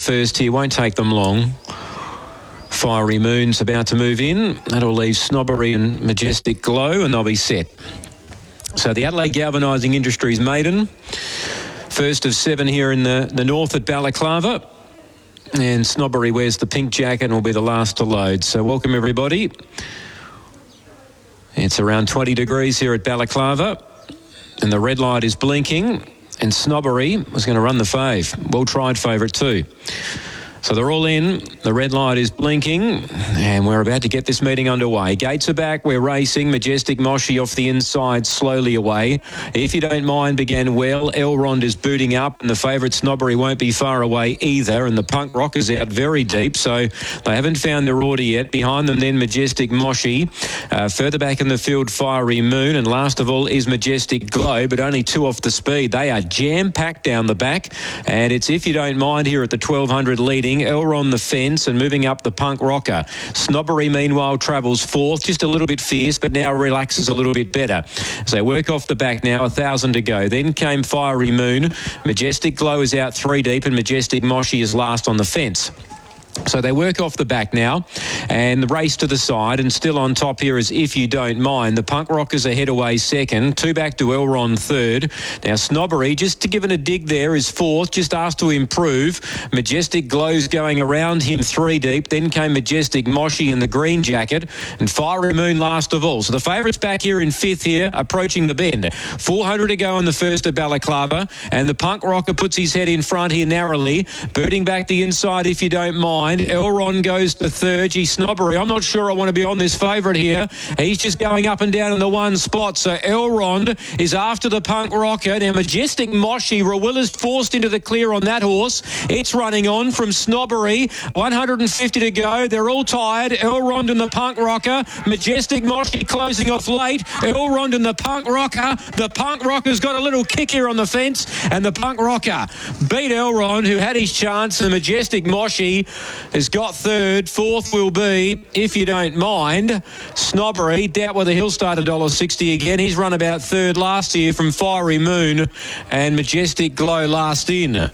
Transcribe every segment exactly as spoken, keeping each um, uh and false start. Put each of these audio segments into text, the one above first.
first here. Won't take them long. Fiery Moon's about to move in. That'll leave Snobbery and Majestic Glow, and they'll be set. So the Adelaide Galvanising Industries maiden. First of seven here in the, the north at Balaclava. And Snobbery wears the pink jacket and will be the last to load. So welcome everybody. It's around twenty degrees here at Balaclava. And the red light is blinking. And Snobbery was going to run the fave. Well tried favourite too. So they're all in. The red light is blinking, and we're about to get this meeting underway. Gates are back. We're racing. Majestic Moshi off the inside, slowly away. If you don't mind, began well. Elrond is booting up, and the favourite Snobbery won't be far away either. And the Punk Rock is out very deep, so they haven't found their order yet. Behind them, then Majestic Moshi. Uh, further back in the field, Fiery Moon, and last of all is Majestic Glow, but only two off the speed. They are jam-packed down the back, and it's If You Don't Mind here at the twelve hundred leading. Elrond the fence and moving up the Punk Rocker. Snobbery, meanwhile, travels fourth, just a little bit fierce, but now relaxes a little bit better. So they work off the back now, a thousand to go. Then came Fiery Moon. Majestic Glow is out three deep, and Majestic Moshi is last on the fence. So they work off the back now, and the race to the side, and still on top here is If You Don't Mind. The Punk Rockers ahead away second, two back to Elrond third. Now Snobbery, just to give it a dig there, is fourth, just asked to improve. Majestic Glow's going around him three deep. Then came Majestic Moshi in the green jacket, and Fiery Moon last of all. So the favourites back here in fifth here, approaching the bend. four hundred to go on the first at Balaclava, and the Punk Rocker puts his head in front here narrowly, birding back the inside If You Don't Mind. Elrond goes to third. Gee, Snobbery, I'm not sure I want to be on this favourite here. He's just going up and down in the one spot. So Elrond is after the Punk Rocker. Now Majestic Moshi, Rawilla's forced into the clear on that horse. It's running on from Snobbery. one hundred fifty to go. They're all tired. Elrond and the Punk Rocker. Majestic Moshi closing off late. Elrond and the Punk Rocker. The Punk Rocker's got a little kick here on the fence, and the Punk Rocker beat Elrond, who had his chance. And Majestic Moshi has got third. Fourth will be If You Don't Mind. Snobbery, doubt whether he'll start one dollar sixty again. He's run about third last year from Fiery Moon, and Majestic Glow last in.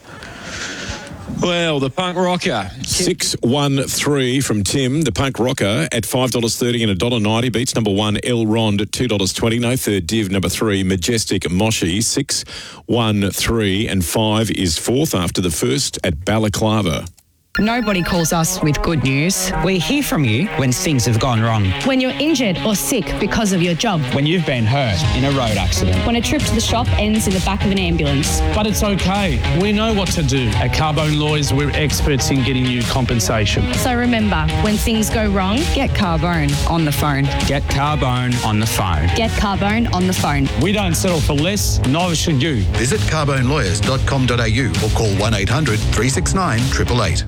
Well, the Punk Rocker. six one three from Tim. The Punk Rocker at five dollars thirty and one dollar ninety beats number one, Elrond, at two dollars twenty. No third div. Number three, Majestic Moshi. six one three and five is fourth after the first at Balaclava. Nobody calls us with good news. We hear from you when things have gone wrong. When you're injured or sick because of your job. When you've been hurt in a road accident. When a trip to the shop ends in the back of an ambulance. But it's okay. We know what to do. At Carbone Lawyers, we're experts in getting you compensation. So remember, when things go wrong, get Carbone on the phone. Get Carbone on the phone. Get Carbone on the phone. We don't settle for less, neither should you. Visit carbone lawyers dot com dot a u or call one eight hundred three six nine eight eight eight.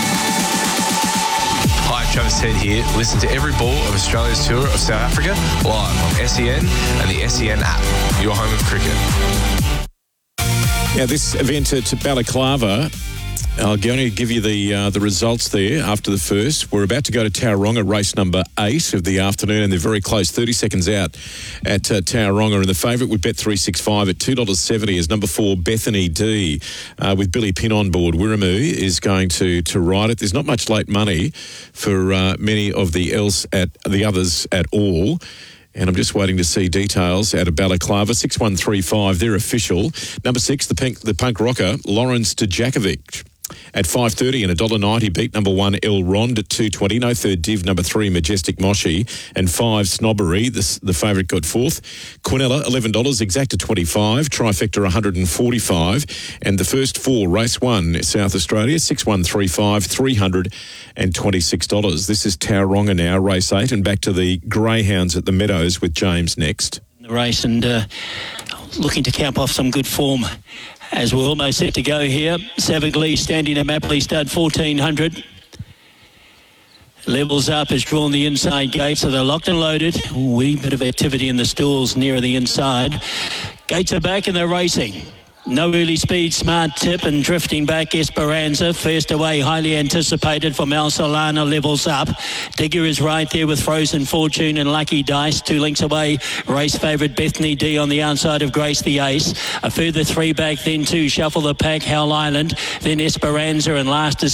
Hi, Travis Head here. Listen to every ball of Australia's tour of South Africa live on S E N and the S E N app. Your home of cricket. Now, this event at Balaclava, I'll going to give you the uh, the results there after the first. We're about to go to Tauranga, race number eight of the afternoon, and they're very close, thirty seconds out at uh, Tauranga. And the favourite with Bet three sixty-five at two dollars seventy is number four, Bethany D, uh, with Billy Pinn on board. Wirramoo is going to, to ride it. There's not much late money for uh, many of the else at the others at all. And I'm just waiting to see details out of Balaclava. six one three five, they're official. Number six, the, pink, the Punk Rocker, Lawrence Djakovic. At five thirty and one dollar ninety beat number one, Elrond at two twenty. No third div. Number three, Majestic Moshi. And five, Snobbery. This, the favourite got fourth. Quinella, eleven dollars. Exacta, twenty-five. Trifecta, one hundred forty-five. And the first four, race one, South Australia, six one three five, three hundred twenty-six dollars. This is Tauranga now, race eight. And back to the Greyhounds at the Meadows with James next. The race and uh, looking to cap off some good form as we're almost set to go here. Savagely standing at Mapley Stud, fourteen hundred. Levels up, has drawn the inside gate, so they're locked and loaded. Ooh, wee bit of activity in the stalls near the inside. Gates are back and they're racing. No early speed, smart tip and drifting back Esperanza. First away, highly anticipated from El Solana, levels up. Digger is right there with Frozen Fortune and Lucky Dice. Two lengths away, race favourite Bethany D on the outside of Grace the Ace. A further three back then two, Shuffle the Pack, Hell Island. Then Esperanza and last is